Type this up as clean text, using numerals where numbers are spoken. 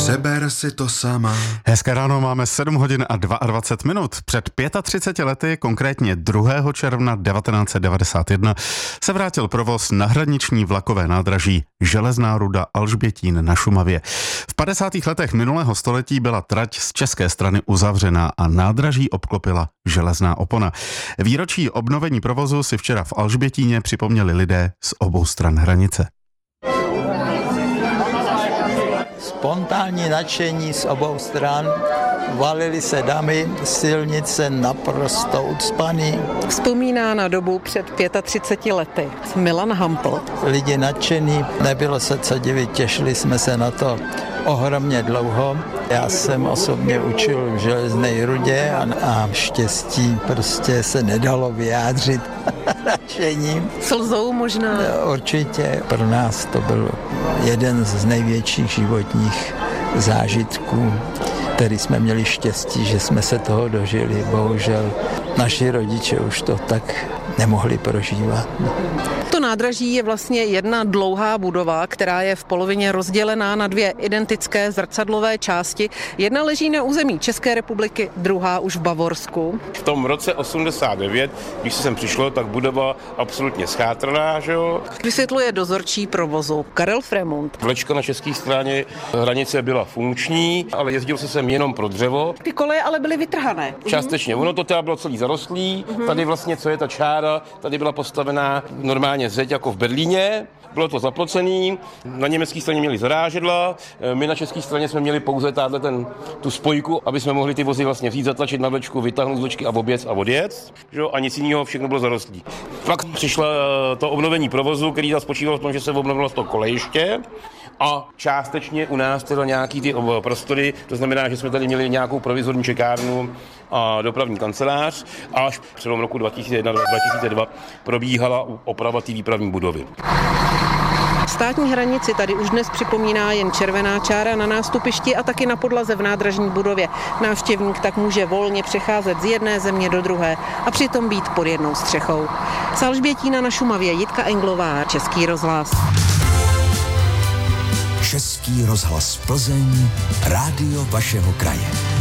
Seber si to sama. Hezké ráno, máme 7 hodin a 22 minut. Před 35 lety, konkrétně 2. června 1991, se vrátil provoz na hraniční vlakové nádraží Železná ruda Alžbětín na Šumavě. V 50. letech minulého století byla trať z české strany uzavřená a nádraží obklopila železná opona. Výročí obnovení provozu si včera v Alžbětíně připomněli lidé z obou stran hranice. Spontánní nadšení z obou stran, valily se dámy, silnice naprosto ucpaný. Vzpomíná na dobu před 35 lety Milan Hampl. Lidi nadšení, nebylo se co divit, těšili jsme se na to ohromně dlouho. Já jsem osobně učil v Železné rudě a štěstí prostě se nedalo vyjádřit nadšením. Slzou možná? Určitě pro nás to byl jeden z největších životních zážitků, který jsme měli štěstí, že jsme se toho dožili. Bohužel naši rodiče už to tak nemohli prožívat. To nádraží je vlastně jedna dlouhá budova, která je v polovině rozdělená na dvě identické zrcadlové části. Jedna leží na území České republiky, druhá už v Bavorsku. V tom roce 89, když se sem přišlo, tak budova absolutně schátraná, že jo? Vysvětluje dozorčí provozu Karel Fremund. Vlečka na české straně hranice byla funkční, ale jezdil se sem jenom pro dřevo. Ty koleje ale byly vytrhané. Částečně. Ono to teda bylo celý zarostlý. Tady vlastně, co je ta čára, tady byla postavená normálně zeď jako v Berlíně. Bylo to zaplocený, na německé straně měli zarážedla, my na české straně jsme měli pouze tu spojku, aby jsme mohli ty vozy vlastně vzít, zatlačit na vlečku, vytáhnout z vlečky a odjet. A nic jiného, všechno bylo zarostlý. Pak přišlo to obnovení provozu, který spočívalo v tom, že se obnovilo to kolejiště a částečně u nás teda nějaký ty prostory, to znamená, že jsme tady měli nějakou provizorní čekárnu a dopravní kancelář a až přelom roku 2001-2002 probíhala oprava té výpravní budovy. Státní hranici tady už dnes připomíná jen červená čára na nástupišti a taky na podlaze v nádražní budově. Návštěvník tak může volně přecházet z jedné země do druhé a přitom být pod jednou střechou. Z Alžbětína na Šumavě Jitka Englová, Český rozhlas. Český rozhlas Plzeň, rádio vašeho kraje.